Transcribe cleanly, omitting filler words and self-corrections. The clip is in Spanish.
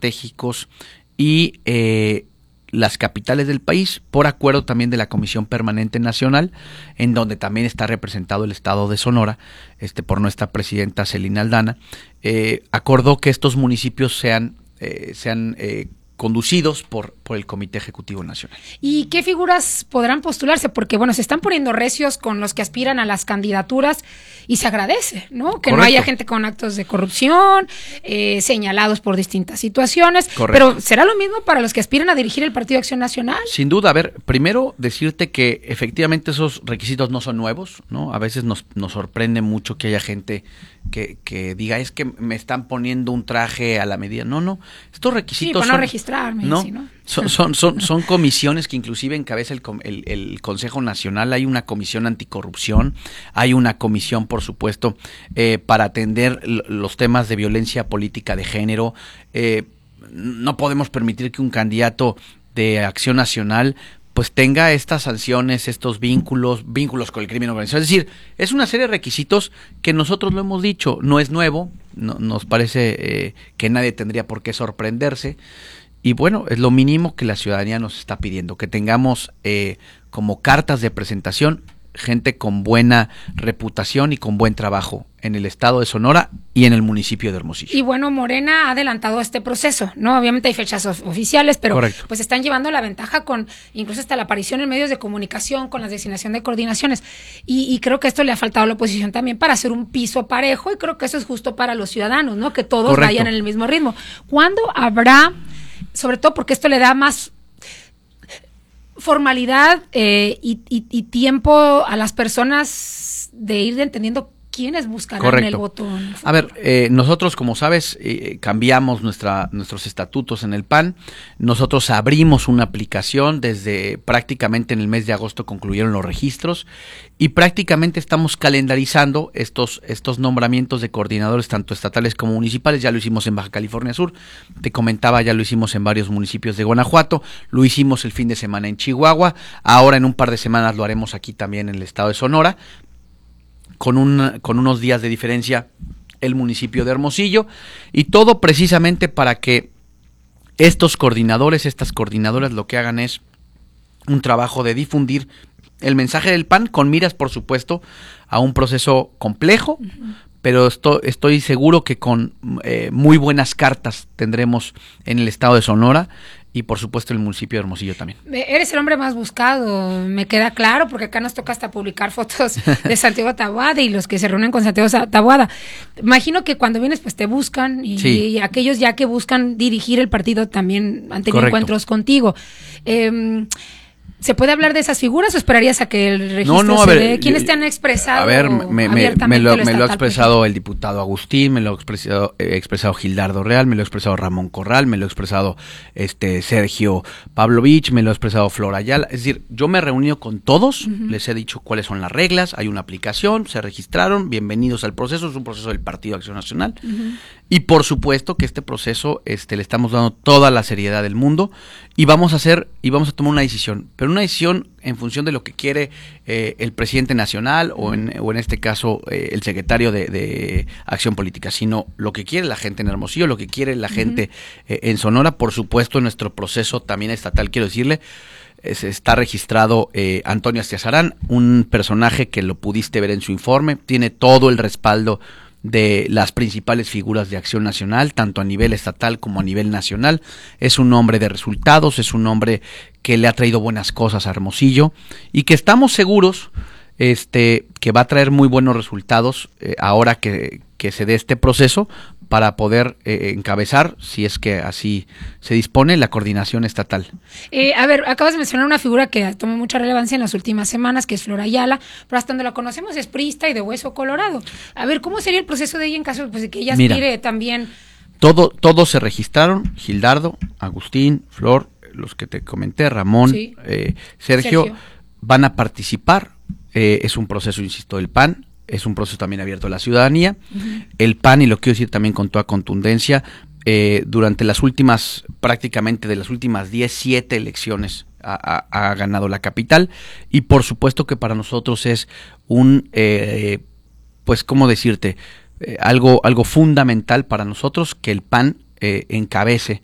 estratégicos y las capitales del país, por acuerdo también de la Comisión Permanente Nacional, en donde también está representado el estado de Sonora, por nuestra presidenta Celina Aldana, acordó que estos municipios sean conducidos por el Comité Ejecutivo Nacional. ¿Y qué figuras podrán postularse? Porque, bueno, se están poniendo recios con los que aspiran a las candidaturas y se agradece, ¿no? Que Correcto. No haya gente con actos de corrupción, señalados por distintas situaciones. Correcto. Pero ¿será lo mismo para los que aspiran a dirigir el Partido Acción Nacional? Sin duda. A ver, primero decirte que efectivamente esos requisitos no son nuevos, ¿no? A veces nos sorprende mucho que haya gente que diga, es que me están poniendo un traje a la medida. No, estos requisitos para no registrarme, ¿no? Sí, ¿no? Son comisiones que inclusive encabeza el Consejo Nacional. Hay una comisión anticorrupción, hay una comisión, por supuesto, para atender los temas de violencia política de género. No podemos permitir que un candidato de Acción Nacional pues tenga estas sanciones, estos vínculos con el crimen organizado. Es decir, es una serie de requisitos que nosotros lo hemos dicho, no es nuevo, nos parece que nadie tendría por qué sorprenderse. Y bueno, es lo mínimo que la ciudadanía nos está pidiendo, que tengamos como cartas de presentación gente con buena reputación y con buen trabajo en el estado de Sonora y en el municipio de Hermosillo. Y bueno, Morena ha adelantado este proceso, ¿no? Obviamente hay fechas oficiales, pero Correcto. Pues están llevando la ventaja con incluso hasta la aparición en medios de comunicación, con la designación de coordinaciones. Y creo que esto le ha faltado a la oposición también para hacer un piso parejo, y creo que eso es justo para los ciudadanos, ¿no? Que todos Correcto. vayan en el mismo ritmo. ¿Cuándo habrá, sobre todo porque esto le da más formalidad y tiempo a las personas de ir entendiendo quiénes buscarán Correcto. el voto? A ver, nosotros, como sabes, cambiamos nuestros estatutos en el PAN. Nosotros abrimos una aplicación desde prácticamente en el mes de agosto concluyeron los registros y prácticamente estamos calendarizando estos nombramientos de coordinadores tanto estatales como municipales. Ya lo hicimos en Baja California Sur, te comentaba, ya lo hicimos en varios municipios de Guanajuato, lo hicimos el fin de semana en Chihuahua, ahora en un par de semanas lo haremos aquí también en el estado de Sonora, con unos días de diferencia el municipio de Hermosillo, y todo precisamente para que estos coordinadores, estas coordinadoras lo que hagan es un trabajo de difundir el mensaje del PAN con miras, por supuesto, a un proceso complejo, pero estoy seguro que con muy buenas cartas tendremos en el estado de Sonora y por supuesto el municipio de Hermosillo también. Eres el hombre más buscado, me queda claro, porque acá nos toca hasta publicar fotos de Santiago Taboada y los que se reúnen con Santiago Taboada. Imagino que cuando vienes pues te buscan y aquellos ya que buscan dirigir el partido también han tenido Correcto. encuentros contigo. ¿Se puede hablar de esas figuras o esperarías a que el registro se dé? ¿Quiénes te han expresado? A ver, me lo ha expresado pues? el diputado Agustín, me lo ha expresado Gildardo Real, me lo ha expresado Ramón Corral, me lo ha expresado Sergio Pavlovich, me lo ha expresado Flor Ayala. Es decir, yo me he reunido con todos, les he dicho cuáles son las reglas, hay una aplicación, se registraron, bienvenidos al proceso, es un proceso del Partido Acción Nacional. Y por supuesto que este proceso le estamos dando toda la seriedad del mundo y vamos a tomar una decisión, pero una decisión en función de lo que quiere el presidente nacional o en este caso el secretario de Acción Política, sino lo que quiere la gente en Hermosillo, lo que quiere la gente en Sonora. Por supuesto, en nuestro proceso también estatal, quiero decirle, está registrado Antonio Astiazarán, un personaje que lo pudiste ver en su informe, tiene todo el respaldo de las principales figuras de Acción Nacional, tanto a nivel estatal como a nivel nacional. Es un hombre de resultados, es un hombre que le ha traído buenas cosas a Hermosillo y que estamos seguros que va a traer muy buenos resultados ahora que se dé este proceso para poder encabezar, si es que así se dispone, la coordinación estatal. A ver, acabas de mencionar una figura que tomó mucha relevancia en las últimas semanas, que es Flor Ayala, pero hasta donde la conocemos es priista y de hueso colorado. A ver, ¿cómo sería el proceso de ella en caso de que ella aspire también? Todos se registraron, Gildardo, Agustín, Flor, los que te comenté, Ramón, Sergio, van a participar. Es un proceso, insisto, del PAN, es un proceso también abierto a la ciudadanía. El PAN, y lo quiero decir también con toda contundencia, durante prácticamente de las últimas 17 elecciones ha ganado la capital, y por supuesto que para nosotros es pues, ¿cómo decirte? Algo fundamental para nosotros que el PAN encabece